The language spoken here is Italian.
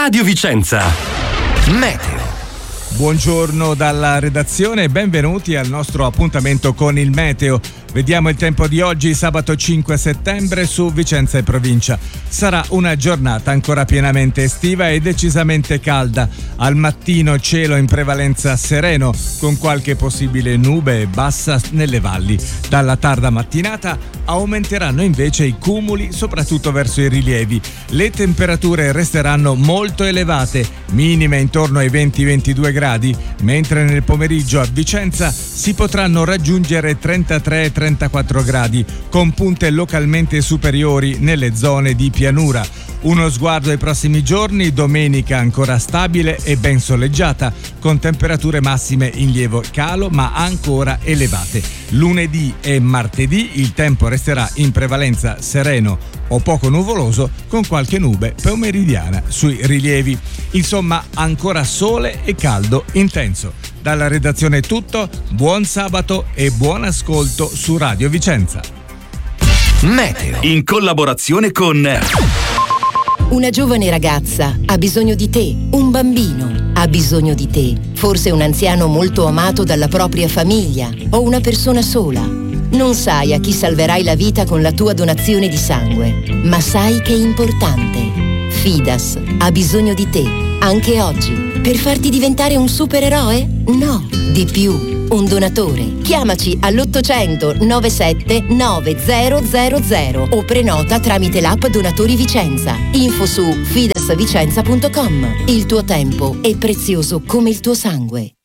Radio Vicenza. Meteo. Buongiorno dalla redazione e benvenuti al nostro appuntamento con il meteo. Vediamo il tempo di oggi, sabato 5 settembre, su Vicenza e provincia. Sarà una giornata ancora pienamente estiva e decisamente calda. Al mattino cielo in prevalenza sereno, con qualche possibile nube bassa nelle valli. Dalla tarda mattinata aumenteranno invece i cumuli, soprattutto verso i rilievi. Le temperature resteranno molto elevate, minime intorno ai 20-22 gradi, mentre nel pomeriggio a Vicenza si potranno raggiungere 33-34 gradi, con punte localmente superiori nelle zone di pianura. Uno sguardo ai prossimi giorni: domenica ancora stabile e ben soleggiata, con temperature massime in lieve calo ma ancora elevate. Lunedì e martedì il tempo resterà in prevalenza sereno o poco nuvoloso, con qualche nube pomeridiana sui rilievi. Insomma, ancora sole e caldo intenso. Dalla redazione è tutto, buon sabato e buon ascolto su Radio Vicenza. Meteo, in collaborazione con... Una giovane ragazza ha bisogno di te, un bambino ha bisogno di te, forse un anziano molto amato dalla propria famiglia o una persona sola. Non sai a chi salverai la vita con la tua donazione di sangue, ma sai che è importante. Fidas ha bisogno di te, anche oggi, per farti diventare un supereroe? No, di più. Un donatore. Chiamaci all'800 97 9000 o prenota tramite l'app Donatori Vicenza. Info su fidasvicenza.com. Il tuo tempo è prezioso come il tuo sangue.